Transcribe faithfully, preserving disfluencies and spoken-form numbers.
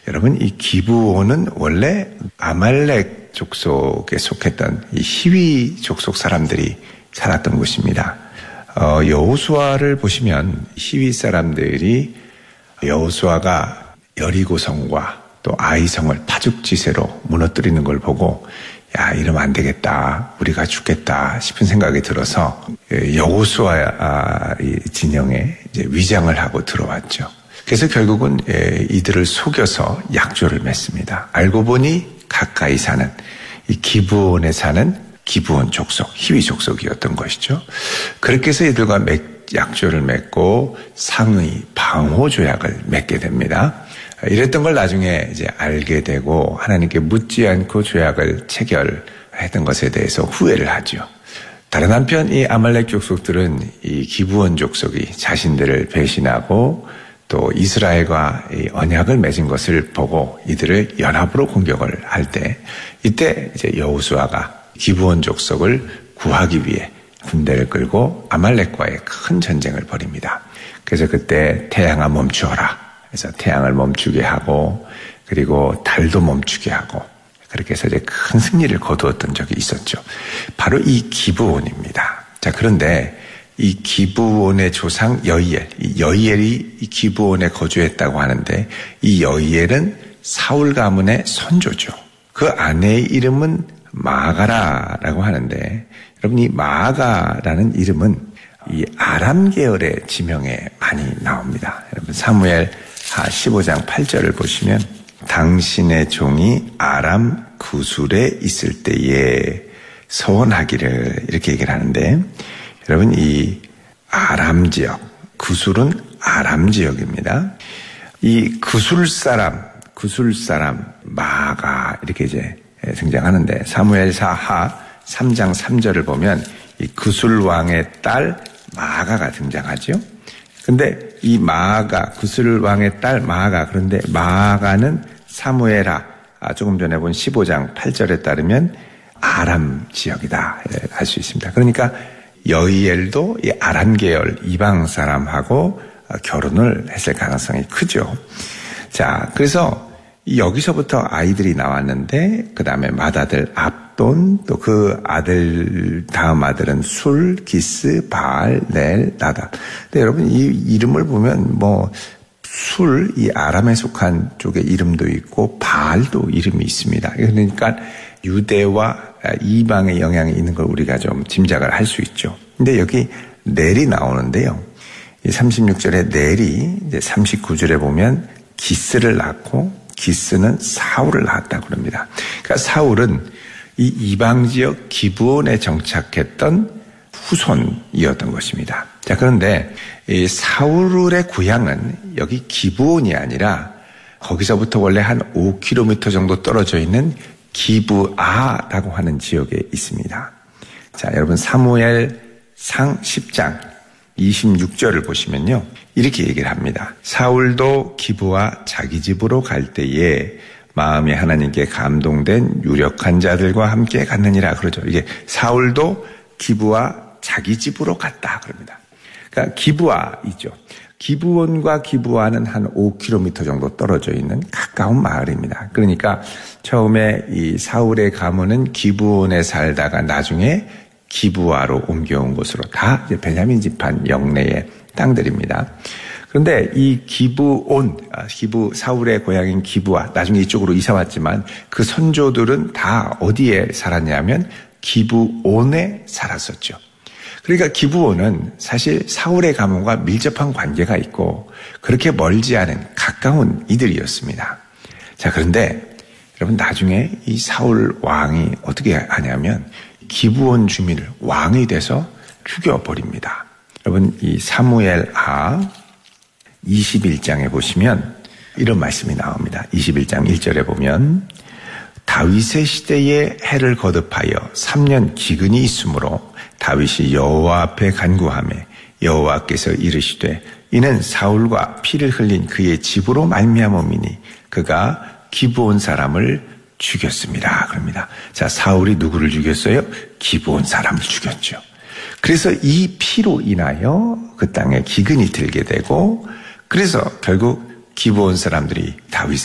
여러분, 이 기브온은 원래 아말렉 족속에 속했던 이 히위 족속 사람들이 살았던 곳입니다. 어, 여호수아를 보시면 히위 사람들이 여호수아가 여리고성과 또 아이성을 파죽지세로 무너뜨리는 걸 보고 야, 이러면 안 되겠다. 우리가 죽겠다 싶은 생각이 들어서 여호수아 진영에 이제 위장을 하고 들어왔죠. 그래서 결국은 이들을 속여서 약조를 맺습니다. 알고 보니 가까이 사는 이 기브온에 사는 기브온 족속, 히위 족속이었던 것이죠. 그렇게 해서 이들과 약조를 맺고 상의 방호 조약을 맺게 됩니다. 이랬던 걸 나중에 이제 알게 되고 하나님께 묻지 않고 조약을 체결했던 것에 대해서 후회를 하죠. 다른 한편 이 아말렉 족속들은 이 기브온 족속이 자신들을 배신하고 또 이스라엘과 이 언약을 맺은 것을 보고 이들을 연합으로 공격을 할 때 이때 이제 여호수아가 기브온 족속을 구하기 위해 군대를 끌고 아말렉과의 큰 전쟁을 벌입니다. 그래서 그때 태양아 멈추어라. 그래서 태양을 멈추게 하고 그리고 달도 멈추게 하고 그렇게 해서 이제 큰 승리를 거두었던 적이 있었죠. 바로 이 기브온입니다. 자, 그런데 이 기브온의 조상 여이엘, 이 여이엘이 이 기브온에 거주했다고 하는데 이 여이엘은 사울 가문의 선조죠. 그 아내의 이름은 마아가라라고 하는데 여러분 이 마아가라는 이름은 이 아람 계열의 지명에 많이 나옵니다. 여러분 사무엘 십오 장 팔 절을 보시면 당신의 종이 아람 구술에 있을 때에 서원하기를 이렇게 얘기를 하는데 여러분 이 아람 지역, 구술은 아람 지역입니다. 이 구술 사람, 구술 사람 마가 이렇게 이제 등장하는데 사무엘사 하 삼 장 삼 절을 보면 이 구술 왕의 딸 마가가 등장하죠. 근데 이 마가, 구술 왕의 딸 마가, 그런데 마가는 사무엘하 조금 전에 본 십오 장 팔 절에 따르면 아람 지역이다 할 수 있습니다. 그러니까 여이엘도 이 아람 계열 이방 사람하고 결혼을 했을 가능성이 크죠. 자, 그래서 여기서부터 아이들이 나왔는데 그 다음에 맏아들 압돈, 또 그 아들 다음 아들은 술, 기스, 바알, 넬, 나답. 근데 여러분 이 이름을 보면 뭐 술, 이 아람에 속한 쪽의 이름도 있고 바알도 이름이 있습니다. 그러니까 유대와 이방의 영향이 있는 걸 우리가 좀 짐작을 할 수 있죠. 근데 여기 넬이 나오는데요. 이 삼십육 절에 넬이 이제 삼십구 절에 보면 기스를 낳고 기스는 사울을 낳았다고 그럽니다. 그러니까 사울은 이 이방 지역 기브온에 정착했던 후손이었던 것입니다. 자, 그런데 이 사울의 고향은 여기 기브온이 아니라 거기서부터 원래 한 오 킬로미터 정도 떨어져 있는 기브아라고 하는 지역에 있습니다. 자, 여러분 사무엘 상 십 장 이십육 절을 보시면요. 이렇게 얘기를 합니다. 사울도 기브아 자기 집으로 갈 때에 마음이 하나님께 감동된 유력한 자들과 함께 갔느니라 그러죠. 이게 사울도 기브아 자기 집으로 갔다 그럽니다. 그러니까 기브아이죠. 기브온과 기브아는 한 오 킬로미터 정도 떨어져 있는 가까운 마을입니다. 그러니까 처음에 이 사울의 가문은 기브온에 살다가 나중에 기브아로 옮겨온 곳으로 다 이제 베냐민 지판 영내의 땅들입니다. 그런데 이 기브온, 기브 사울의 고향인 기브아, 나중에 이쪽으로 이사 왔지만 그 선조들은 다 어디에 살았냐면 기브온에 살았었죠. 그러니까 기브온은 사실 사울의 가문과 밀접한 관계가 있고 그렇게 멀지 않은 가까운 이들이었습니다. 자, 그런데 여러분 나중에 이 사울 왕이 어떻게 하냐면 기브온 주민을 왕이 돼서 죽여버립니다. 여러분 이 사무엘하 이십일 장에 보시면 이런 말씀이 나옵니다. 이십일 장 일 절에 보면 다윗의 시대에 해를 거듭하여 삼 년 기근이 있으므로 다윗이 여호와 앞에 간구하매 여호와께서 이르시되 이는 사울과 피를 흘린 그의 집으로 말미암음이니 그가 기브온 사람을 죽였습니다. 그럽니다. 자, 사울이 누구를 죽였어요? 기브온 사람을 죽였죠. 그래서 이 피로 인하여 그 땅에 기근이 들게 되고 그래서 결국 기브온 사람들이 다윗의